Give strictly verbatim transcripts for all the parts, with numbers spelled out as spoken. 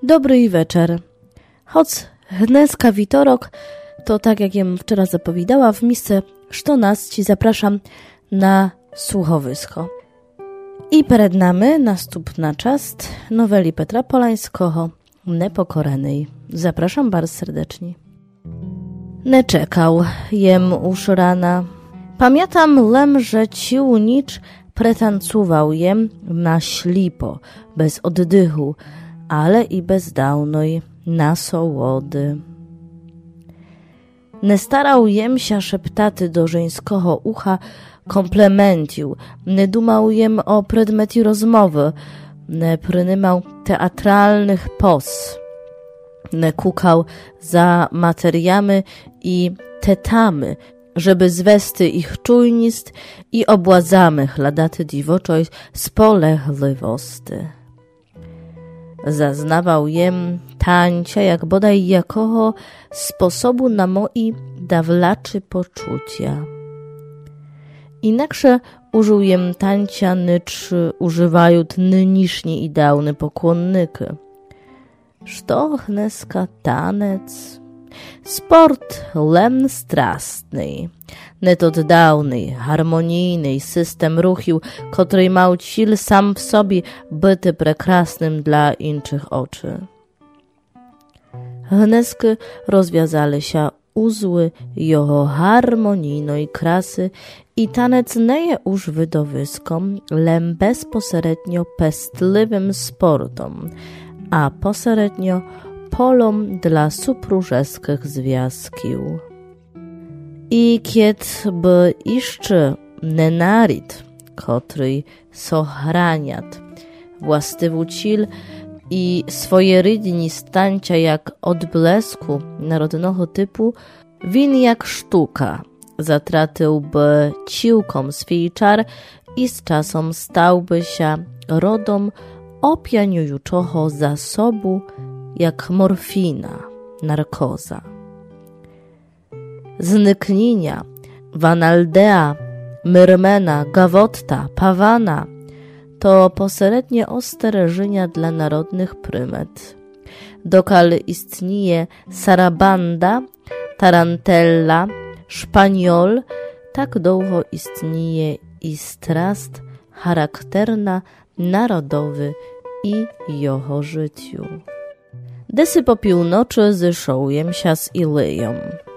Dobry wieczór. Choć dneska witorok, to tak jak jem wczoraj zapowiadała, w miejsce što nas ci zapraszam na słuchowisko. I przed nami następna część noweli Petra Polańskiego Nepokorenej. Zapraszam bardzo serdecznie. Nie czekał jem już rana. Pamiętam lem, że ciu nicz pretancował jem na ślipo, bez oddychu, ale i bez dawnej nasołody. Nie starał jem się szeptaty do żeńskiego ucha komplementił, nie dumał jem o predmeti rozmowy, nie prynymał teatralnych pos, nie kukał za materiami i tetamy, żeby zwesty ich czujnist i obładzamy chladaty dziwoczoj spolegliwości. Zaznawał jem tańcia, jak bodaj jakoho sposobu na moi dawlaczy poczucia. Inaksze użył jem tańcia, nycz używają nynisznie idealne pokłonnyky. Što dneska tanec? Sport lem strastny, net oddałny, harmonijny system ruchił, który mał cil sam w sobie byty prekrasnym dla inczych oczy. Dneska rozwiązali się uzły jeho harmonijnej krasy i tanec nie je już wydowyskom, lem bezpośrednio pestliwym sportom, a pośrednio polom dla supróżeskich związków. I kiedy by jeszcze nenarit, który sohraniat właściwy cil i swoje rydni stańcia jak odblesku narodnego typu, win jak sztuka zatratyłby ciłkom swój czar i z czasem stałby się rodom opianiującego zasobu jak morfina, narkoza. Zniknienia Vanaldea, Myrmena, Gawotta, Pawana to pośrednie ostrzeżenia dla narodnych prymet. Dokal istnieje Sarabanda, Tarantella, Szpaniol, tak długo istnieje i strast charakterna narodowy i jeho życiu. Desy po północy zeszł jem się z Ileją.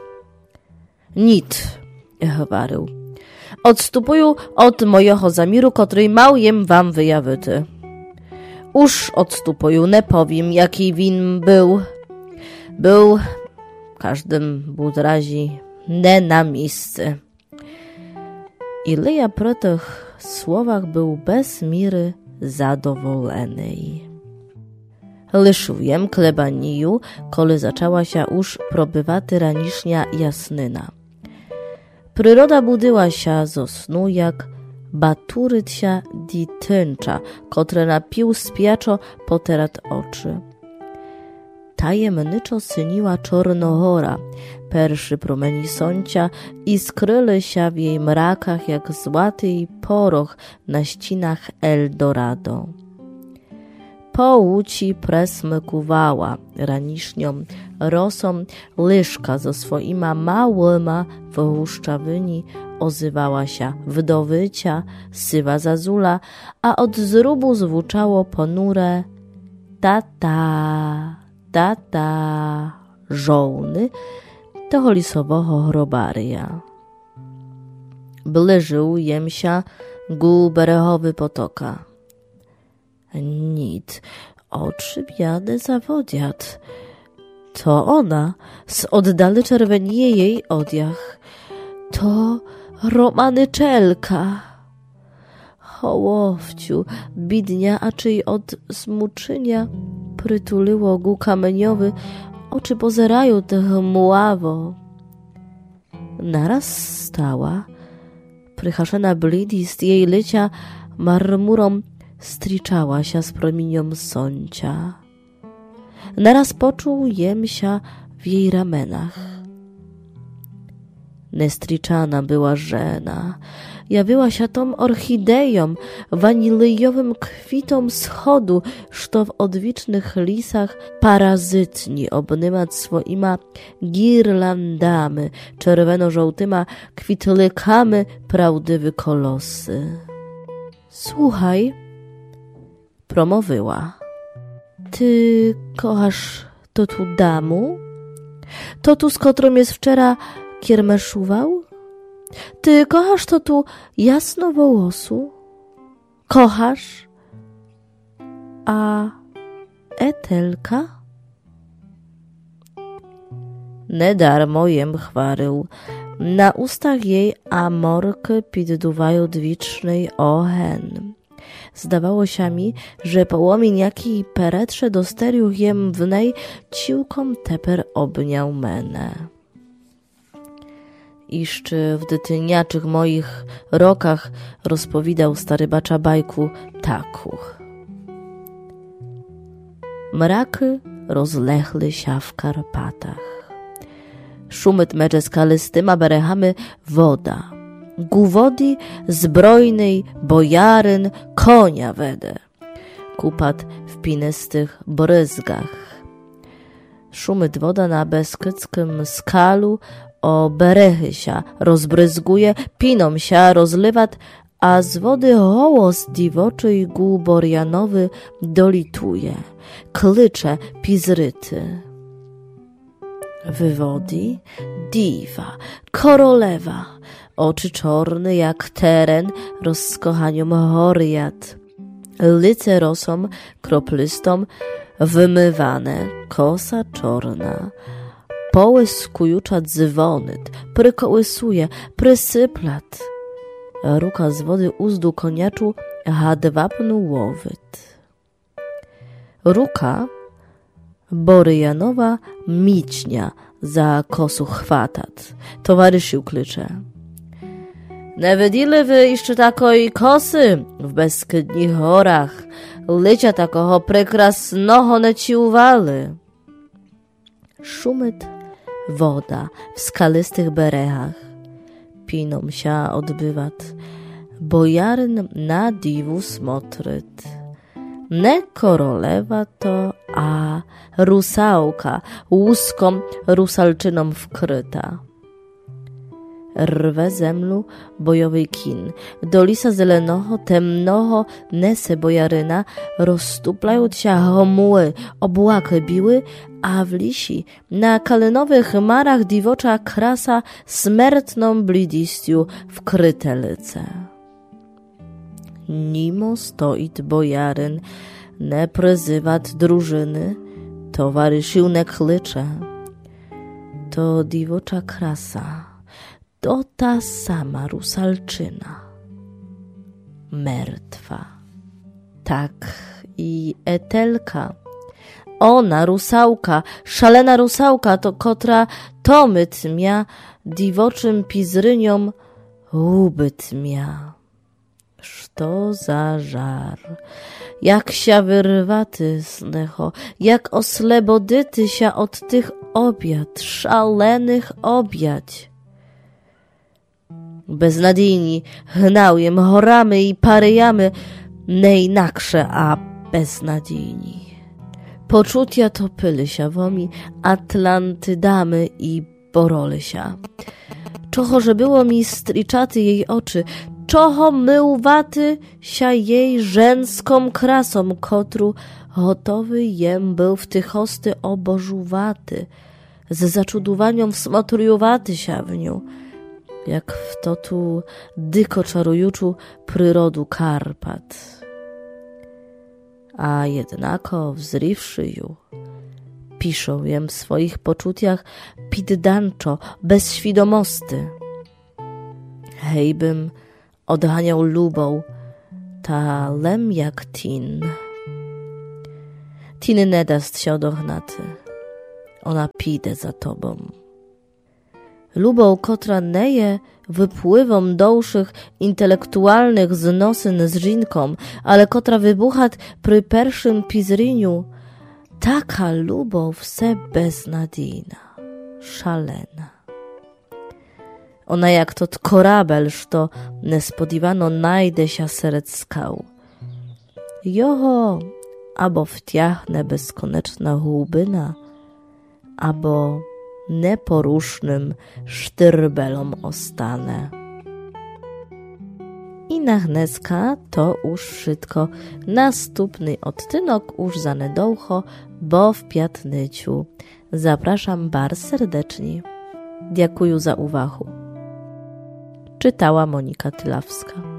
Nit, chwarył. Odstupuję od mojego zamiru, który mał jem wam wyjawyty. Już odstupuję, nie powiem, jaki win był. Był, każdym budrazi, nie na miejscu. Ileja pro tych słowach był bez miry zadowolony. Lyszujem klebaniju, kole zaczęła się już probywaty ranisznia jasnyna. Przyroda budyła się zo snu, jak baturyt się ditęcza, które napił spiaczo poterat oczy. Tajemniczo syniła Czornohora, pierwszy promeni sącia i skryły się w jej mrakach jak złoty poroch na ścinach Eldorado. Po łuci presmykowała ranisznią rosą lyżka ze swoima małyma wyłuszczawyni, ozywała się wdowycia, sywa zazula, a od zrubu zwuczało ponure tata, tata, żołny tego lisowego chrobaria. Bliżył jem się gól berechowy potoka. Nic, oczy biade zawodziat. To ona, z oddali czerwenie jej odjach. To Romanyczelka. Hołowciu, bidnia, a czyj od smuczynia prytuliło gu kamieniowy, oczy pozerają tych muławo. Naraz stała, prychaszena blidist jej lycia marmurą striczała się z promienią sącia. Naraz poczuł jem się w jej ramenach. Nestriczana była żena. Jawiła się tą orchideją, wanilyjowym kwitom schodu, što w odwicznych lisach parazytni obnymać swoima girlandami, czerweno-żołtyma kwitlykami prawdywy kolosy. Słuchaj, promowyła. Ty kochasz to tu damu? To tu, z którą jest wczera kiermeszował? Ty kochasz to tu jasnowołosu? Kochasz? A Etelka? Nedarmo jem chwarył. Na ustach jej amorky pidduwają dwicznej ohen. Zdawało się mi, że połomień jaki peretrze do steriuch jem w niej ciłkom teper obniał menę. Iż w dytyniaczych moich rokach rozpowiadał stary bacza bajku takuch. Mraky rozlechły się w Karpatach. Szumyt mecze skalestyma berechamy woda. Gu wody zbrojnej bojaryn konia wede. Kupat w pinestych bryzgach. Szumyt woda na beskidzkim skalu o berechy się rozbryzguje, pinom się rozlewat, a z wody hołos diwoczy gu borianowy dolituje. Klycze pizryty. Wywody diwa, korolewa, oczy czorne jak teren, rozkochaniom horiat. Lice rosą kroplistą, wymywane, kosa czorna. Połyskujucza dzwonyt, prykołysuje, prysyplat. Ruka z wody uzdu koniaczu hadwapnu łowyt. Ruka boryjanowa mićnia za kosu chwatat. Towarzyszył klycze. Nie wydili wy jeszcze takoj kosy w Beskydnich horach. Lycia takoho prekrasnoho ne ci uwali. Szumyt woda w skalystych berechach. Pinom się odbywat. Bojaryn na diwu smotryt. Ne korolewa to, a rusałka łuską rusalczyną wkryta. Rwe zemlu bojowej kin. Do lisa zelenoho, temnoho, nese bojaryna rozstuplają się homuły, obłaky biły, a w lisi na kalenowych marach diwocza krasa smertną blidistiu wkryte lice. Nimo stoit bojaryn, ne pryzywat drużyny, towarzyszył ne klycze. To diwocza krasa, to ta sama rusalczyna, mertwa. Tak i Etelka, ona rusałka, szalena rusałka, to kotra tomyt mia, diwoczym pizryniom ubyt mia. Szto za żar, jak się wyrwaty snecho, jak oslebodyty się od tych obiad, szalenych obiad. Beznadійni gnał jem horamy i paryjamy, nejnaksze, a beznadійni. Poczucia topyly się womi Atlantydamy i borole się. Czocho, że było mi striczaty jej oczy, czocho myłwaty się jej żenską krasą, kotru gotowy jem był w tych hosty obożuwaty, z zaczudowaniem wsmotrujowaty się w nią, jak w to tu dyko czarujuczu przyrodu Karpat. A jednako wzriwszy ju, piszą jem w swoich poczuciach piddanczo, bez świdomosty. Hejbym odganiał lubą, ta lem jak tin. Tiny nie dast się odognaty, ona pide za tobą. Lubą, kotra neje wypływom dołszych intelektualnych znosyn z żinką, ale kotra wybuchat przy pierwszym pizryniu, taka lubą wse beznadina, szalena. Ona jak tot korabel, što nespodivano najde sia seret skał. Joho, abo wtiahne bezkoneczna hłubyna, abo neporusznym sztyrbelom ostanę. I nachneska to už wszystko. Nastupny odtynok už zanedoucho, bo w piatnyciu. Zapraszam bar serdecznie. Dziękuję za uwagę. Czytała Monika Tylawska.